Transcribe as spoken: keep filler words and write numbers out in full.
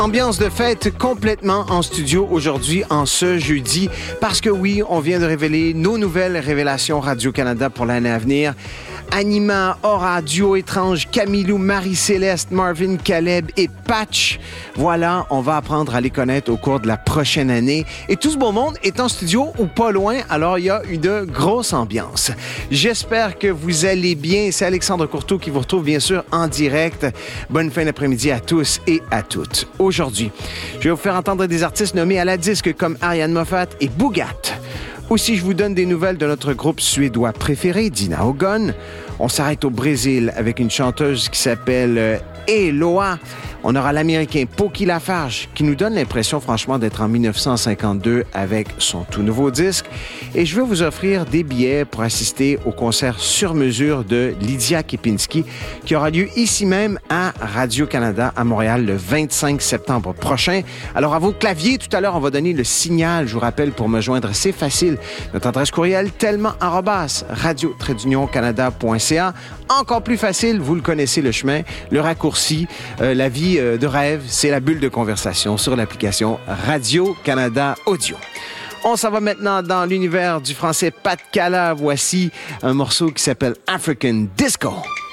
Ambiance de fête complètement en studio aujourd'hui, en ce jeudi, parce que oui, on vient de révéler nos nouvelles révélations Radio-Canada pour l'année à venir. Anima, Aura, Duo étrange, Camilou, Marie-Céleste, Marvin, Caleb et Patch. Voilà, on va apprendre à les connaître au cours de la prochaine année. Et tout ce beau monde est en studio ou pas loin, alors il y a une grosse ambiance. J'espère que vous allez bien. C'est Alexandre Courteau qui vous retrouve bien sûr en direct. Bonne fin d'après-midi à tous et à toutes. Aujourd'hui, je vais vous faire entendre des artistes nommés à la disque comme Ariane Moffat et Boogat. Aussi, je vous donne des nouvelles de notre groupe suédois préféré, Dina Ogon. On s'arrête au Brésil avec une chanteuse qui s'appelle euh, Eloa. On aura l'Américain Poki Lafarge qui nous donne l'impression, franchement, d'être en dix-neuf cent cinquante-deux avec son tout nouveau disque. Et je vais vous offrir des billets pour assister au concert sur mesure de Lydia Kepinski qui aura lieu ici même à Radio-Canada à Montréal le vingt-cinq septembre prochain. Alors, à vos claviers, tout à l'heure, on va donner le signal. Je vous rappelle, pour me joindre, c'est facile. Notre adresse courriel, tellement arobase radio tiret union canada point c a. Encore plus facile, vous le connaissez le chemin, le raccourci, euh, la vie euh, de rêve, c'est la bulle de conversation sur l'application Radio-Canada Audio. On s'en va maintenant dans l'univers du français Pat Cala. Voici un morceau qui s'appelle African Disco.